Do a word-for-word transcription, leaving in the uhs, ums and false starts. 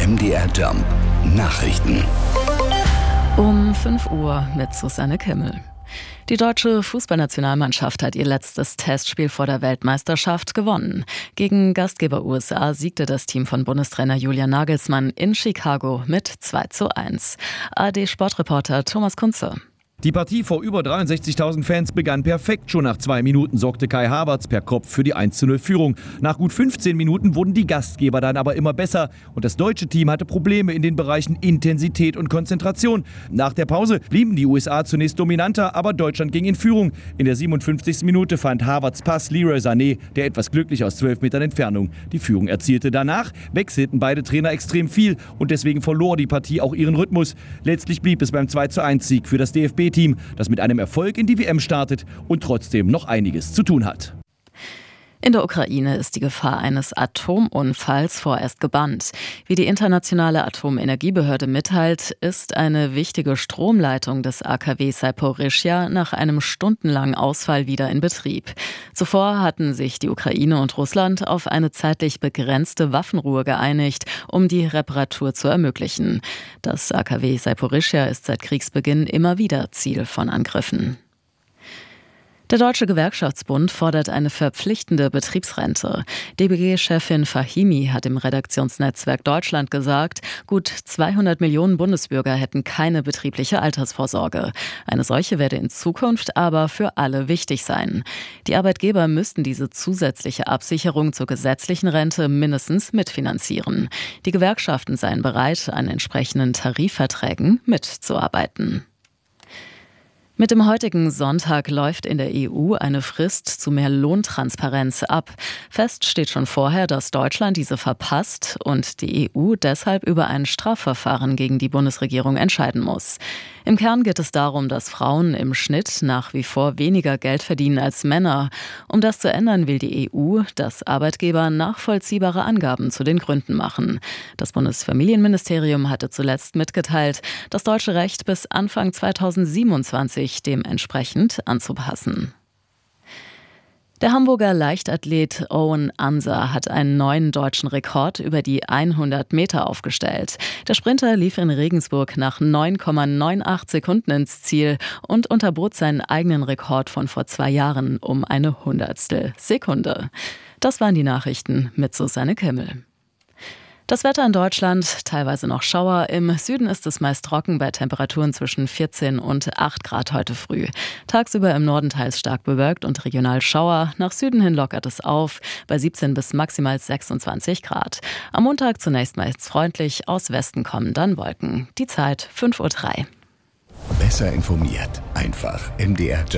M D R Jump Nachrichten. Um fünf Uhr mit Susanne Kimmel. Die deutsche Fußballnationalmannschaft hat ihr letztes Testspiel vor der Weltmeisterschaft gewonnen. Gegen Gastgeber U S A siegte das Team von Bundestrainer Julian Nagelsmann in Chicago mit zwei zu eins. A R D-Sportreporter Thomas Kunze. Die Partie vor über dreiundsechzigtausend Fans begann perfekt. Schon nach zwei Minuten sorgte Kai Havertz per Kopf für die eins zu null Führung. Nach gut fünfzehn Minuten wurden die Gastgeber dann aber immer besser. Und das deutsche Team hatte Probleme in den Bereichen Intensität und Konzentration. Nach der Pause blieben die U S A zunächst dominanter, aber Deutschland ging in Führung. In der siebenundfünfzigsten Minute fand Havertz Pass Leroy Sané, der etwas glücklich aus zwölf Metern Entfernung die Führung erzielte. Danach wechselten beide Trainer extrem viel und deswegen verlor die Partie auch ihren Rhythmus. Letztlich blieb es beim zwei zu eins Sieg für das D F B-Team, das mit einem Erfolg in die W M startet und trotzdem noch einiges zu tun hat. In der Ukraine ist die Gefahr eines Atomunfalls vorerst gebannt. Wie die internationale Atomenergiebehörde mitteilt, ist eine wichtige Stromleitung des A K W Saporischschja nach einem stundenlangen Ausfall wieder in Betrieb. Zuvor hatten sich die Ukraine und Russland auf eine zeitlich begrenzte Waffenruhe geeinigt, um die Reparatur zu ermöglichen. Das A K W Saporischschja ist seit Kriegsbeginn immer wieder Ziel von Angriffen. Der Deutsche Gewerkschaftsbund fordert eine verpflichtende Betriebsrente. D B G-Chefin Fahimi hat im Redaktionsnetzwerk Deutschland gesagt, gut zweihundert Millionen Bundesbürger hätten keine betriebliche Altersvorsorge. Eine solche werde in Zukunft aber für alle wichtig sein. Die Arbeitgeber müssten diese zusätzliche Absicherung zur gesetzlichen Rente mindestens mitfinanzieren. Die Gewerkschaften seien bereit, an entsprechenden Tarifverträgen mitzuarbeiten. Mit dem heutigen Sonntag läuft in der E U eine Frist zu mehr Lohntransparenz ab. Fest steht schon vorher, dass Deutschland diese verpasst und die E U deshalb über ein Strafverfahren gegen die Bundesregierung entscheiden muss. Im Kern geht es darum, dass Frauen im Schnitt nach wie vor weniger Geld verdienen als Männer. Um das zu ändern, will die E U, dass Arbeitgeber nachvollziehbare Angaben zu den Gründen machen. Das Bundesfamilienministerium hatte zuletzt mitgeteilt, das deutsche Recht bis Anfang zweitausendsiebenundzwanzig dementsprechend anzupassen. Der Hamburger Leichtathlet Owen Anser hat einen neuen deutschen Rekord über die hundert Meter aufgestellt. Der Sprinter lief in Regensburg nach neun Komma achtundneunzig Sekunden ins Ziel und unterbot seinen eigenen Rekord von vor zwei Jahren um eine Hundertstel Sekunde. Das waren die Nachrichten mit Susanne Kimmel. Das Wetter in Deutschland, teilweise noch Schauer. Im Süden ist es meist trocken bei Temperaturen zwischen vierzehn und acht Grad heute früh. Tagsüber im Norden teils stark bewölkt und regional Schauer. Nach Süden hin lockert es auf bei siebzehn bis maximal sechsundzwanzig Grad. Am Montag zunächst meist freundlich, aus Westen kommen dann Wolken. Die Zeit fünf Uhr drei. Besser informiert, einfach M D R